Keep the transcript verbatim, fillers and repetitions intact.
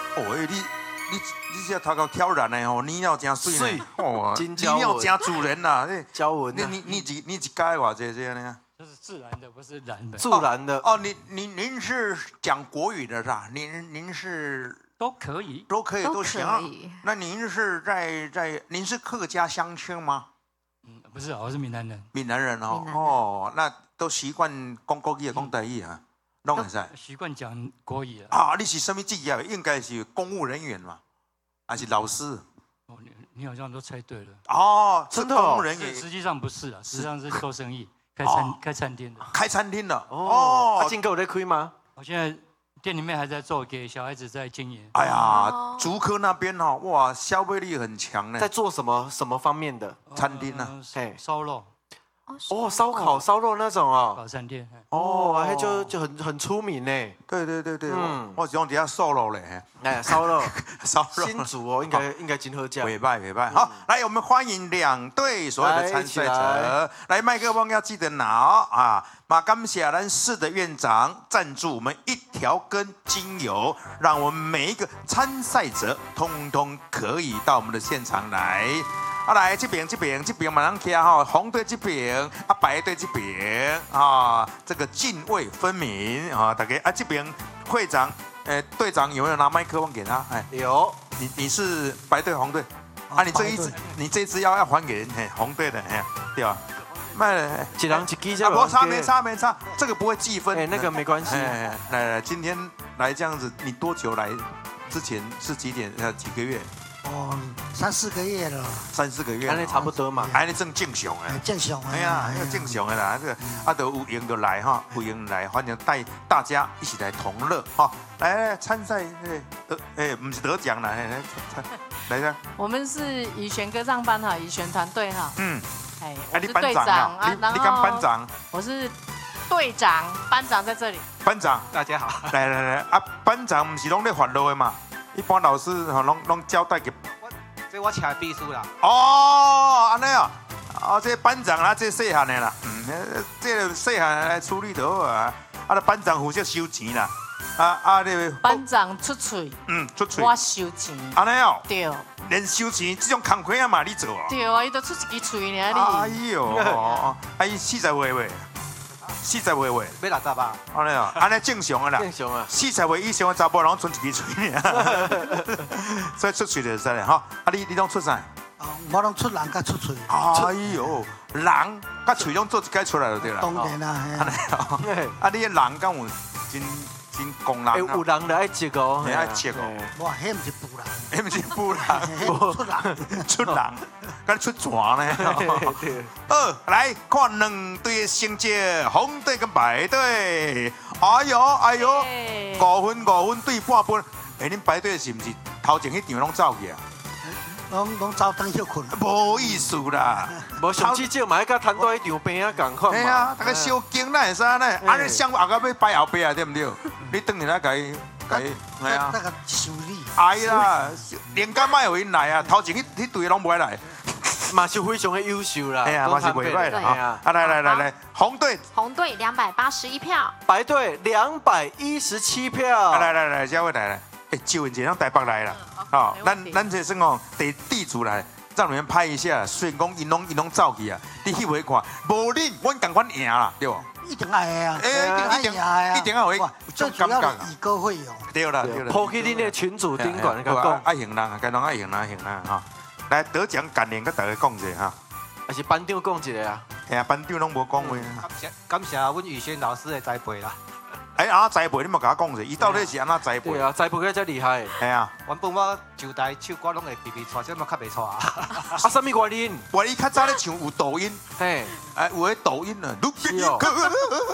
哦，你你你这头壳挑染的哦，你要真水呢，哦，你要真自然呐， 胶纹。 你你你一你一改偌济这呢？ 就是自然的，不是染的。 自然的哦，您您您是讲国语的是吧？您您是都可以， 都可以都行。 可以那您是在在您是客家乡亲吗？ 嗯，不是，我是闽南人。 闽南人哦， 闽南人哦，那都习惯讲国语、讲台语啊，拢会使。 习惯讲国语啊。 啊，你是什么职业？应该是公务人员嘛，还是老师？ 哦，你你好像都猜对了。 哦， 真的公务人员， 实际上不是啊，实际上是做生意，开餐开餐厅的。 开餐厅的。 哦，进口在亏吗？ 我现在店里面还在做，给小孩子在经营。 哎呀，竹科那边哦，哇，消费力很强呢。 在做什么什么方面的餐厅呢？ 嘿， 烧肉。 哦，烧烤、烧肉那种哦。 烤餐店。 哦，还就就很很出名呢。 对对对对，嗯，我用底下烧肉嘞。 哎，烧肉， 烧肉。 新竹哦，应该应该金河价。 尾拜尾拜，好，来，我们欢迎两队所有的参赛者。来，麦克风要记得拿啊！马感谢咱市的院长赞助我们一条根精油，让我们每一个参赛者通通可以到我们的现场来。啊，来这边这边这边马上看哈，红队这边啊，白队这边啊，这个泾渭分明啊，大家啊这边会长，呃，队长有没有拿麦克风给他？哎， 有。 你你是白队红队，啊，你这一支你这一支要要还给人，嘿，红队的，哎，对吧？卖了， 一人一支啊，不差没差没差，这个不会计分， 哎，那个没关系。 哎，来来，今天来这样子，你多久来？之前是几点？呃，几个月？ 哦，三四个月了。 三四个月， 安尼差不多嘛。 安尼正正常诶， 正常哎呀，要正常的啦，这个啊，都有赢就来哈，有赢来，反正带大家一起来同乐哈。来来参赛，得哎，不是得奖了，来来参来来。 我们是以璇歌唱班哈，以璇团队哈。 嗯。 哎， 我是队长啊，你你当班长。 我是队长，班长在这里。 班长， 大家好。 来来来，啊，班长不是拢在烦恼的嘛？一般老师吼，拢拢交代给。 这我请秘书啦。 哦，安尼啊，啊，这班长啊，这细汉的啦，嗯，这个细汉来处理就好啊。啊，那班长负责收钱啦。啊啊，那个班长出嘴， 嗯，出嘴， 我收钱。 安尼哦。 对。 连收钱这种工课啊嘛，你做啊？ 对啊，伊都出一支嘴呢，你。 哎呦，啊，伊四十岁喂，四十岁喂， 要六十吧？ 安尼啊，安尼正常的啦。 正常啊。 四十岁以上的查甫人存一支嘴尔，所以出嘴就使了哈。啊，你你拢出啥？ 啊，我拢出人甲出嘴。 哎呦，人甲嘴拢做一解出来就对啦。 当然啦， 安尼哦。啊，你的人敢有真真功能啊？ 有人就爱接哦， 爱接哦。 我迄毋是布人。 迄毋是布人， 出人， 出人，敢出蛇呢？好，来看两队的成绩，红队跟白队。哎呦，哎呦，五分五分对半分。哎，恁白队是毋是头前迄场拢走去啊？ 拢拢走灯休困。 无意思啦， 无上至少嘛，爱甲摊到一场边啊共款嘛。 哎呀，大家小经那会使呢，安尼想后个要摆后背啊，对毋对？你等下来甲伊。 哎呀，那个修理。 哎啦，连敢卖有因来啊，头前迄迄队拢不爱来， 嘛是非常的优秀啦。 哎呀，嘛是袂歹啦哈。啊，来来来来，红队。 红队两百八十一票。 白队两百一十七票。 来来来，这位来来，哎，救援姐让台北来了，好，咱咱这算哦，地地主来，让你们拍一下。虽然讲因拢因拢走去啊，你翕回看，无恁，阮共款赢啦，对不？ 一定爱的啊！ 哎，一定爱，一定要有最主要的以歌会友。 对啦，对啦。 抛去恁的群主顶管甲讲， 爱赢人，该拢爱赢人，赢人哈。来得奖感言，跟大家讲者哈。 还是班长讲一个啊？ 哎呀，班长拢无讲话。 感谢感谢阮宇轩老师的栽培啦。 哎，安怎栽培？你莫甲我讲者，伊到底是安怎栽培？ 对啊，栽培个才厉害。 哎呀， 原本我就台唱歌拢会比比错，这么较袂错啊。 啊，什么原因？ 我伊较早咧唱有抖音， 嘿， 哎，有迄抖音啊，